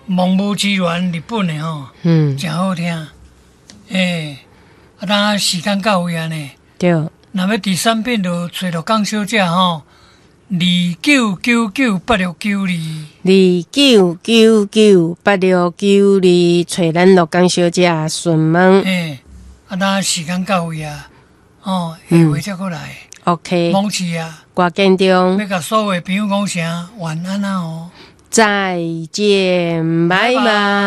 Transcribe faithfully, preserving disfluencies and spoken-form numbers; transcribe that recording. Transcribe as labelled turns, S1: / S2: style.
S1: 蒙古之源日本的吼，嗯，真好听。诶、欸，啊，当时间到位啊呢。
S2: 对。
S1: 那么第三遍就找到江小姐吼，二九九九八六九二。
S2: 二九九九八六九二，找咱陆江小姐询问。
S1: 诶、欸，啊，当时间到位啊，哦，下回再过来。
S2: OK。
S1: 忘记啊。
S2: 挂建中。
S1: 要甲所有朋友讲声晚安啊哦。
S2: 再见，拜拜。